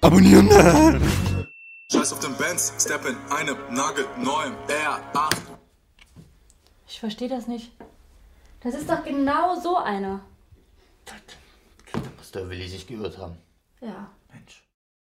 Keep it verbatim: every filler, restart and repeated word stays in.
abonnieren. Scheiß auf den Benz, step in einem nagelneuen R acht. Ich verstehe das nicht. Das ist doch genau so einer. Da muss der Willi sich geirrt haben. Ja. Mensch.